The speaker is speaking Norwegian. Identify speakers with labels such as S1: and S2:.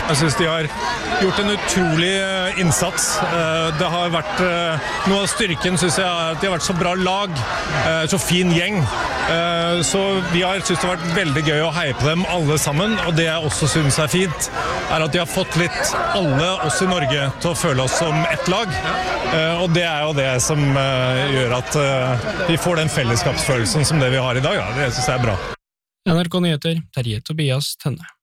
S1: Jeg synes de har gjort en utrolig innsats. Det har vært noe av styrken, synes jeg, at de har vært så bra lag, så fin gjeng. Så vi har synes det har vært veldig gøy å heie på dem alle sammen, og det jeg også synes er fint, er at de har fått litt alle oss i Norge til å føle oss som ett lag. Og det er jo det som gjør at vi får den fellesskapsfølelsen som det vi har i dag. Ja, det synes jeg er bra.
S2: NRK Nyheter, Terje Tobias Tønne.